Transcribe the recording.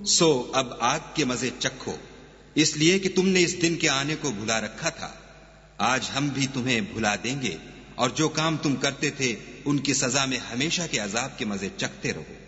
सो अब आग के मजे चखो, इसलिए कि तुमने इस दिन के आने को भुला रखा था। आज हम भी तुम्हें भुला देंगे और जो काम तुम करते थे उनकी सजा में हमेशा के अजाब के मजे चखते रहो।